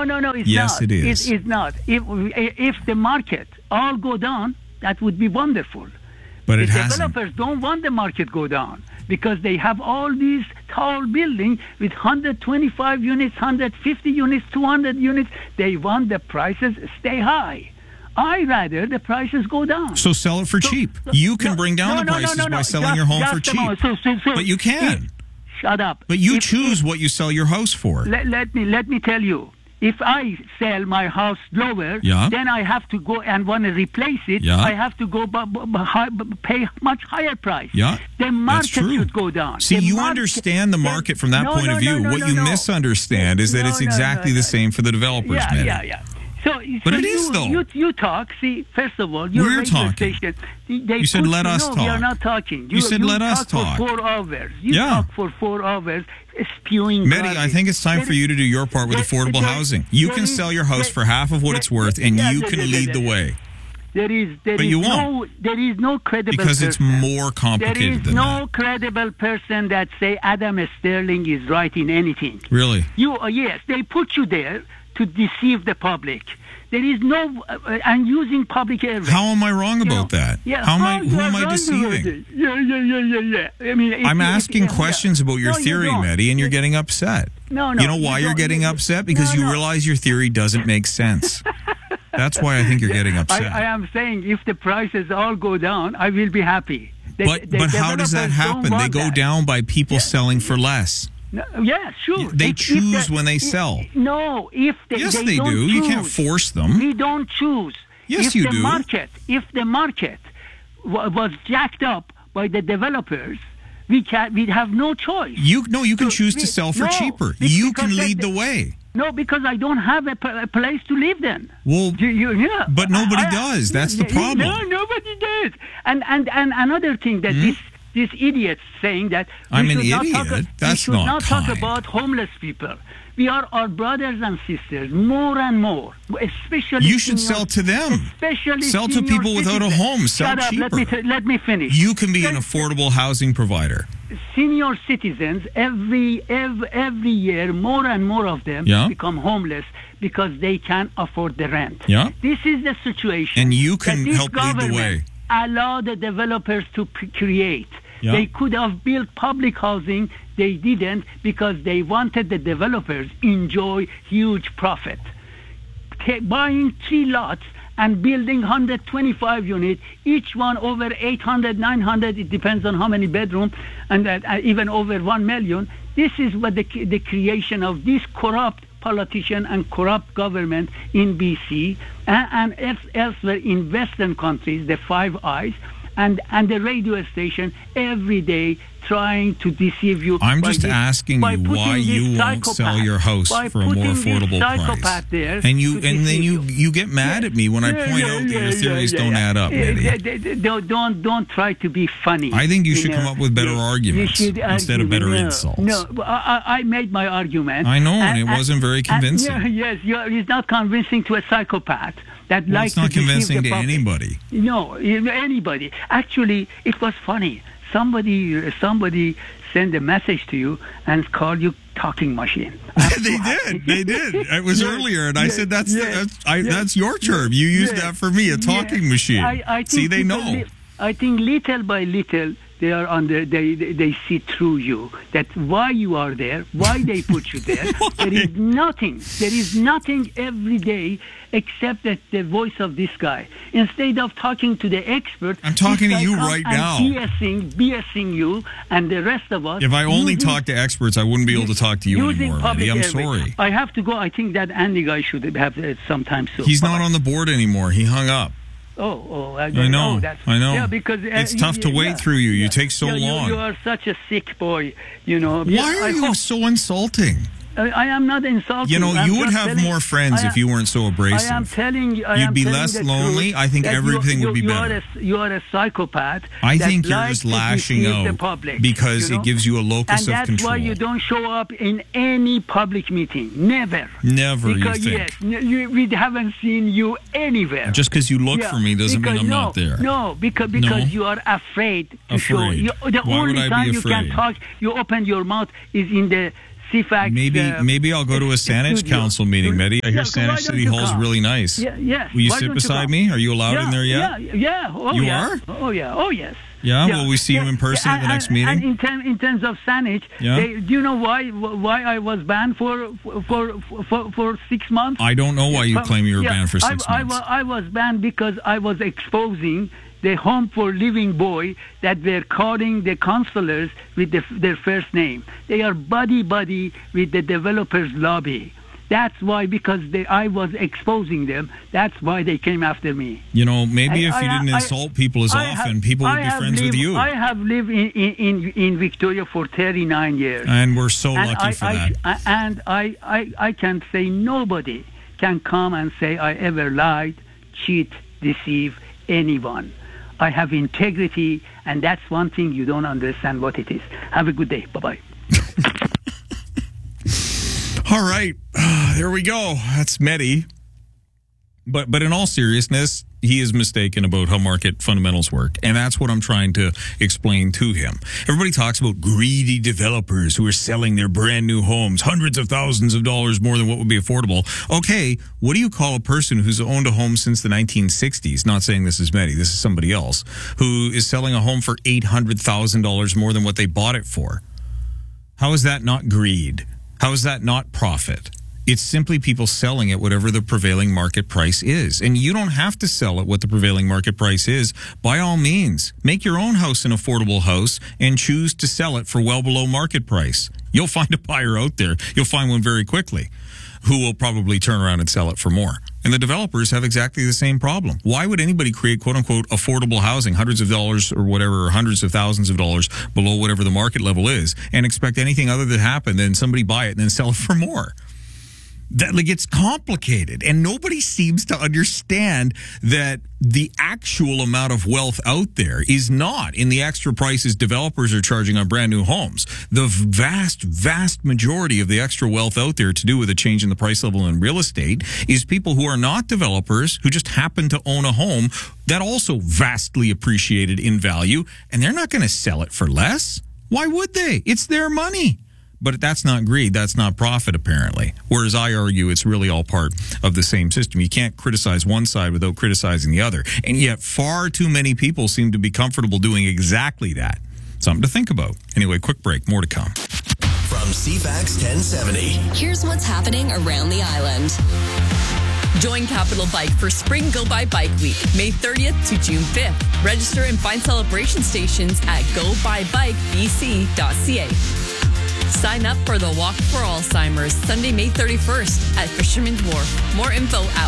No, it's Yes, not. it is. It's not. If the market all go down, that would be wonderful. But The it hasn't. developers don't want the market go down because they have all these tall buildings with 125 units, 150 units, 200 units. They want the prices stay high. I rather the prices go down. So sell it for cheap. You can bring down the prices by selling your home for cheap. But you can. Shut up. But you choose what you sell your house for. Let me tell you. If I sell my house lower, Yeah. then I have to go and want to replace it. Yeah. I have to go pay much higher price. Yeah, The market that's true. should go down. See, The you market- understand the market from that No, point no, of view. no, no, What no, you no. misunderstand is that No, it's no, exactly no, the no. same for the developers, Mehdi. Yeah. But it is, though. You talk. See, first of all, your We're radio talking. station. You said let us No, talk. we are not talking. You said let us talk talk. for 4 hours. You Yeah. talk for 4 hours, spewing. Mehdi, I garbage. think it's time for you to do your part with affordable housing. You can sell your house for half of what it's worth, and you can lead the way. There is no credible Because it's person. more complicated There than is no that. credible person that say Adam Sterling is right in anything. Really? Yes, they put you there to deceive the public. There is no, and using public airways. How am I wrong about that? Yeah, Who am you are I wrong deceiving? about it. Yeah. I mean, I'm asking questions about your No, you theory, don't. Mehdi, and you're getting upset. No. You know why you're getting upset? Because you realize your theory doesn't make sense. That's why I think you're getting upset. I am saying if the prices all go down, I will be happy. But how does that developers don't happen? They want go that. down by people selling for less. No, yeah, sure. They choose when they sell. No, if they Yes, they they don't do. Choose, You can't force them. We don't choose. Yes, if you the do. If the market was jacked up by the developers, we'd have no choice. You can choose to sell for cheaper. You can lead the way. No, because I don't have a place to live then. Well, yeah. but nobody does. That's the problem. No, nobody does. And another thing that this idiot's saying that I'm an we should idiot. That's we should not not talk kind. about homeless people. We are our brothers and sisters more and more, especially. You should sell to them. Especially sell to senior people without a citizens. home. Sell Shut up. cheaper. Let me finish. You can be an affordable housing provider. Senior citizens every year, more and more of them become homeless because they can't afford the rent. Yeah. This is the situation. And you can that this help lead the way. Allow the developers to create. Yeah. They could have built public housing. They didn't because they wanted the developers enjoy huge profit. Buying 3 lots and building 125 units, each one over 800, 900, it depends on how many bedrooms, and even over 1 million. This is what the creation of this corrupt politician and corrupt government in BC and elsewhere in Western countries, the Five Eyes, and the radio station every day trying to deceive you. I'm just asking you why you won't sell your house for a more affordable price. And then you get mad at me when I point out that your theories don't add up, Mehdi. Don't try to be funny. I think you should come up with better arguments instead of better insults. No, I made my argument. I know, and it wasn't very convincing. It's not convincing to a psychopath. It's not convincing to anybody. No, anybody. Actually, it was funny. Somebody sent a message to you and called you talking machine. They did. It was earlier, and I said that's your term. You used that for me, a talking machine. I See, they know. I think little by little they are they see through you, that why you are there, why they put you there. There is nothing every day except that the voice of this guy. Instead of talking to the expert, I'm talking to you right now. BSing you and the rest of us. If I only talked to experts, I wouldn't be able to talk to you anymore, Mehdi. I'm sorry. I have to go. I think that Andy guy should have sometime soon. He's not on the board anymore. He hung up. I know. Yeah, because it's tough to wade through you. You take so long. You are such a sick boy, Why are you so insulting? I am not insulting. You would have more friends if you weren't so abrasive. I am telling you. You'd be less lonely. I think everything would be better. You are a psychopath. I think you're just lashing out because it gives you a locus of control. And that's why you don't show up in any public meeting. Never. Never, because, you think? Yes, we haven't seen you anywhere. Just because you look for me doesn't mean I'm not there. No, because you are afraid to show. The Why only would I time be you can afraid? talk, you open your mouth is in the CFAX. Maybe I'll go to a Saanich Council meeting, Mehdi. I hear Saanich City Hall is really nice. Yes. Will you sit beside me? Are you allowed in there yet? Yeah. You are? Oh, yeah. Oh, yes. Yeah? Will we see you in person at the next meeting? And in terms of Saanich, do you know why I was banned for 6 months? I don't know why you claim you were banned for 6 months. I was banned because I was exposing the Home for Living boy that were calling the councillors with their first name. They are buddy with the developers lobby. That's why, because I was exposing them, that's why they came after me. You know, maybe if you didn't insult people as often, people would be friends with you. I have lived in Victoria for 39 years. And we're so lucky for that. And I can say nobody can come and say I ever lied, cheat, deceive anyone. I have integrity, and that's one thing you don't understand what it is. Have a good day. Bye-bye. All right. There we go. That's Mehdi. But in all seriousness, he is mistaken about how market fundamentals work. And that's what I'm trying to explain to him. Everybody talks about greedy developers who are selling their brand new homes, hundreds of thousands of dollars more than what would be affordable. Okay, what do you call a person who's owned a home since the 1960s? Not saying this is Mehdi, this is somebody else, who is selling a home for $800,000 more than what they bought it for. How is that not greed? How is that not profit? It's simply people selling at whatever the prevailing market price is. And you don't have to sell at what the prevailing market price is. By all means, make your own house an affordable house and choose to sell it for well below market price. You'll find a buyer out there. You'll find one very quickly who will probably turn around and sell it for more. And the developers have exactly the same problem. Why would anybody create quote-unquote affordable housing, hundreds of dollars or whatever, or hundreds of thousands of dollars below whatever the market level is, and expect anything other to happen than somebody buy it and then sell it for more? That, like, it's complicated, and nobody seems to understand that the actual amount of wealth out there is not in the extra prices developers are charging on brand new homes. The vast majority of the extra wealth out there to do with a change in the price level in real estate is people who are not developers who just happen to own a home that also vastly appreciated in value, and they're not going to sell it for less. Why would they? It's their money. But that's not greed. That's not profit, apparently. Whereas I argue it's really all part of the same system. You can't criticize one side without criticizing the other. And yet far too many people seem to be comfortable doing exactly that. Something to think about. Anyway, quick break. More to come. From CFAX 1070. Here's what's happening around the island. Join Capital Bike for Spring Go By Bike Week, May 30th to June 5th. Register and find celebration stations at gobuybikebc.ca. Sign up for the Walk for Alzheimer's Sunday, May 31st at Fisherman's Wharf. More info at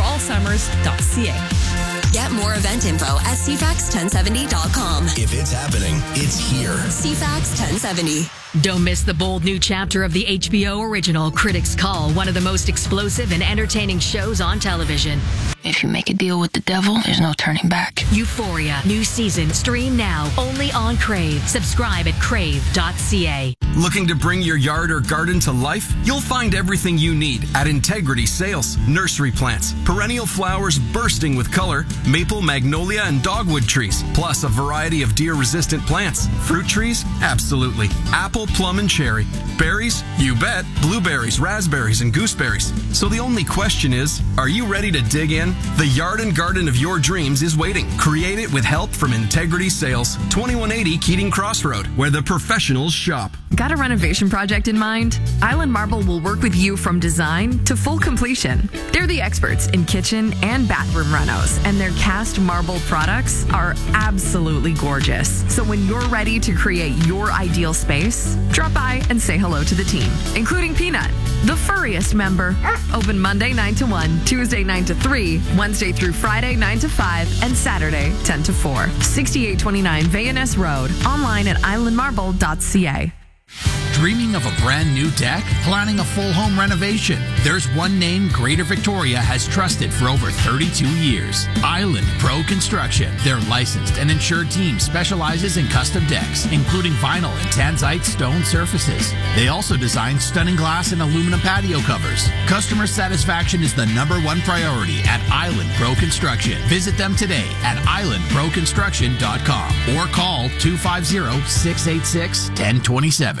walkforalzheimers.ca. Get more event info at CFAX1070.com. If it's happening, it's here. CFAX 1070. Don't miss the bold new chapter of the HBO original Critics' Call, one of the most explosive and entertaining shows on television. If you make a deal with the devil, there's no turning back. Euphoria, new season, stream now, only on Crave. Subscribe at crave.ca. Looking to bring your yard or garden to life? You'll find everything you need at Integrity Sales. Nursery plants, perennial flowers bursting with color, maple, magnolia, and dogwood trees, plus a variety of deer-resistant plants. Fruit trees? Absolutely. Apple, plum, and cherry. Berries? You bet. Blueberries, raspberries, and gooseberries. So the only question is, are you ready to dig in? The yard and garden of your dreams is waiting. Create it with help from Integrity Sales, 2180 Keating Crossroad, where the professionals shop. Got a renovation project in mind? Island Marble will work with you from design to full completion. They're the experts in kitchen and bathroom renos, and their cast marble products are absolutely gorgeous. So when you're ready to create your ideal space, drop by and say hello to the team, including Peanut, the furriest member. Open Monday 9 to 1, Tuesday 9 to 3, Wednesday through Friday 9 to 5, and Saturday 10 to 4. 6829 Vayaness Road. Online at islandmarble.ca. Dreaming of a brand new deck? Planning a full home renovation? There's one name Greater Victoria has trusted for over 32 years. Island Pro Construction. Their licensed and insured team specializes in custom decks, including vinyl and tanzite stone surfaces. They also design stunning glass and aluminum patio covers. Customer satisfaction is the #1 priority at Island Pro Construction. Visit them today at islandproconstruction.com or call 250-686-1027.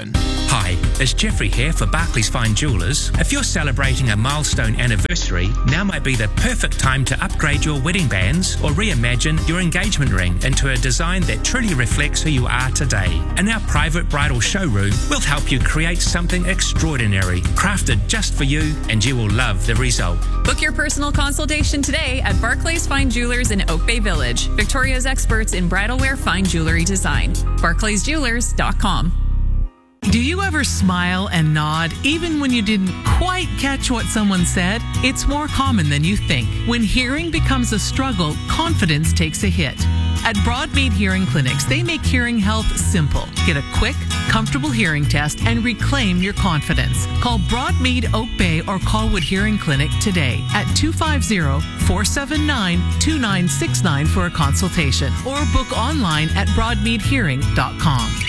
Hi, it's Jeffrey here for Barclays Fine Jewellers. If you're celebrating a milestone anniversary, now might be the perfect time to upgrade your wedding bands or reimagine your engagement ring into a design that truly reflects who you are today. In our private bridal showroom, we'll help you create something extraordinary, crafted just for you, and you will love the result. Book your personal consultation today at Barclays Fine Jewelers in Oak Bay Village, Victoria's experts in bridal wear fine jewelry design. BarclaysJewelers.com. Do you ever smile and nod even when you didn't quite catch what someone said? It's more common than you think. When hearing becomes a struggle, confidence takes a hit. At Broadmead Hearing Clinics, they make hearing health simple. Get a quick, comfortable hearing test and reclaim your confidence. Call Broadmead Oak Bay or Colwood Hearing Clinic today at 250-479-2969 for a consultation or book online at broadmeadhearing.com.